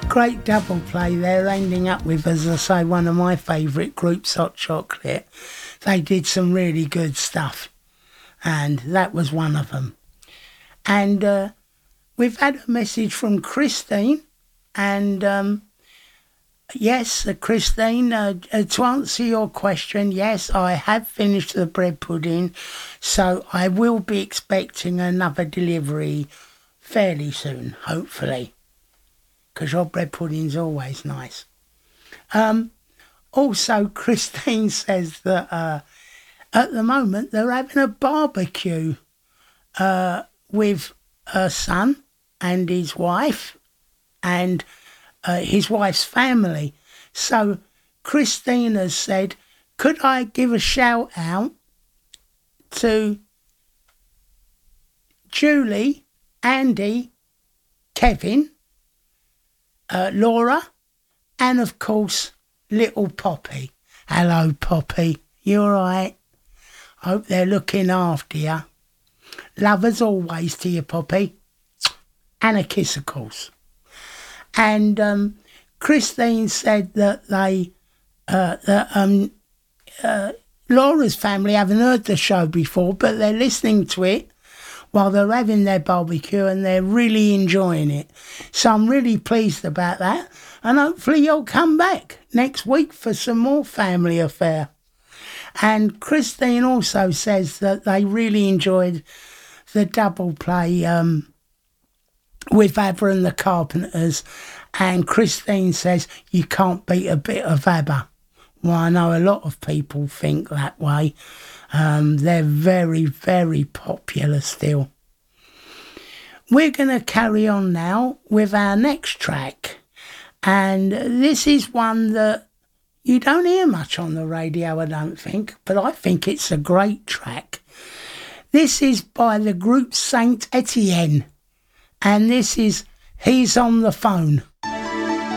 Great double play there, ending up with, as I say, one of my favourite groups, Hot Chocolate. They did some really good stuff, and that was one of them. And we've had a message from Christine, and yes, Christine, to answer your question, yes, I have finished the bread pudding, so I will be expecting another delivery fairly soon, hopefully, because your bread pudding's always nice. Also, Christine says that at the moment they're having a barbecue with her son and his wife and his wife's family. So Christine has said, could I give a shout out to Julie, Andy, Kevin, Laura, and of course little Poppy. Hello Poppy, you alright? Hope they're looking after you. Love as always to you, Poppy. And a kiss, of course. And Christine said that Laura's family haven't heard the show before, but they're listening to it while they're having their barbecue and they're really enjoying it. So I'm really pleased about that. And hopefully you'll come back next week for some more family affair. And Christine also says that they really enjoyed the double play with ABBA and the Carpenters. And Christine says you can't beat a bit of ABBA. Well, I know a lot of people think that way. They're very, very popular still. We're going to carry on now with our next track. And this is one that you don't hear much on the radio, I don't think, but I think it's a great track. This is by the group Saint Etienne, and this is He's on the Phone.